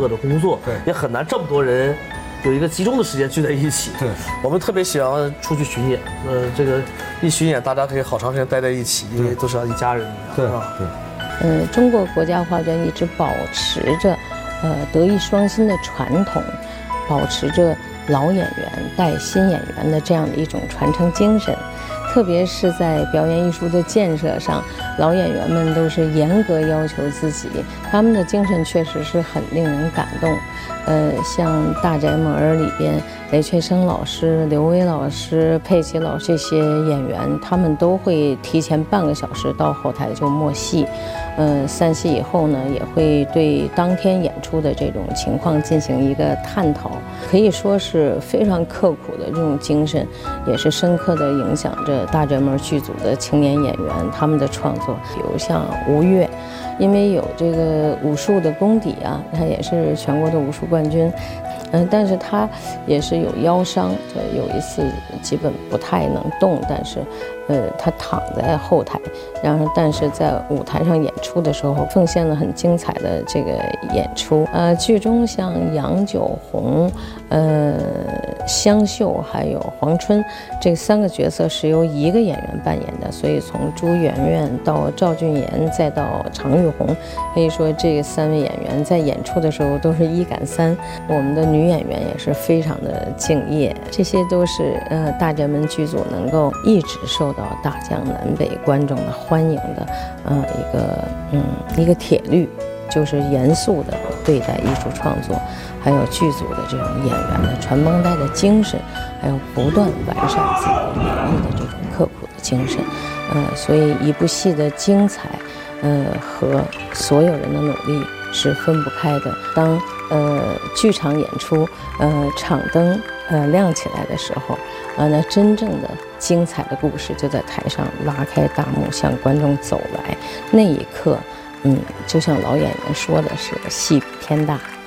各的工作， 对， 也很难这么多人有一个集中的时间聚在一起。 对， 我们特别喜欢出去巡演，这个一巡演，大家可以好长时间待在一起，因为都是像一家人一样， 对。 中国国家话剧一直保持着德艺双馨的传统，保持着老演员带新演员的这样的一种传承精神。特别是在表演艺术的建设上，老演员们都是严格要求自己，他们的精神确实是很令人感动。像《大宅门》里边，雷雀生老师、刘威老师、佩奇老师这些演员，他们都会提前半个小时到后台就默戏。散戏以后呢，也会对当天演出的这种情况进行一个探讨，可以说是非常刻苦的这种精神，也是深刻的影响着大宅门剧组的青年演员他们的创作。比如像吴越，因为有这个武术的功底啊，他也是全国的武术冠军。但是他也是有腰伤，有一次基本不太能动，但是他躺在后台，然后但是在舞台上演出的时候奉献了很精彩的这个演出。剧中像杨九红、香秀还有黄春这3个角色是由一个演员扮演的，所以从朱媛媛到赵俊妍再到常玉红，可以说这3位演员在演出的时候都是1赶3。我们的女演员也是非常的敬业，这些都是大宅门剧组能够一直受到大江南北观众的欢迎的一个铁律，就是严肃的对待艺术创作，还有剧组的这种演员的传帮带的精神，还有不断完善自己的演绎的这种刻苦的精神。所以一部戏的精彩和所有人的努力是分不开的。当剧场演出场灯亮起来的时候，那真正的精彩的故事就在台上拉开大幕向观众走来，那一刻就像老演员说的是戏偏大。